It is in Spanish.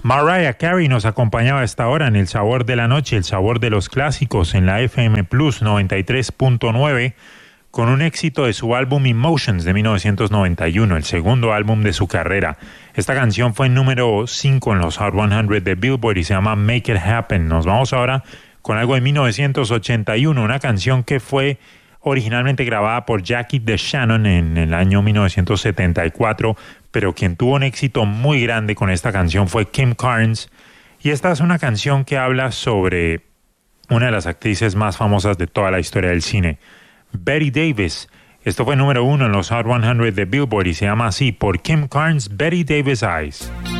Mariah Carey nos acompañaba a esta hora en El Sabor de la Noche, el sabor de los clásicos en la FM Plus 93.9, con un éxito de su álbum Emotions de 1991, el segundo álbum de su carrera. Esta canción fue número 5 en los Hot 100 de Billboard y se llama Make It Happen. Nos vamos ahora con algo de 1981, una canción que fue originalmente grabada por Jackie DeShannon en el año 1974, pero quien tuvo un éxito muy grande con esta canción fue Kim Carnes. Y esta es una canción que habla sobre una de las actrices más famosas de toda la historia del cine, Bette Davis. Esto fue número 1 en los Hot 100 de Billboard y se llama así, por Kim Carnes, Bette Davis Eyes.